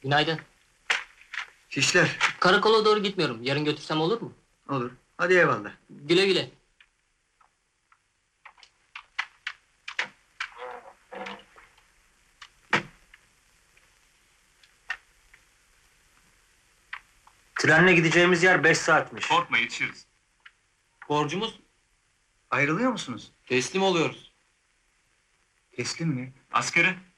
Günaydın. Fişler. Karakola doğru gitmiyorum. Yarın götürsem olur mu? Olur. Hadi eyvallah. Güle güle. Trenle gideceğimiz yer 5 saatmiş. Korkma, yetişiriz. Borcumuz Ayrılıyor musunuz? teslim oluyoruz. Teslim mi? Askere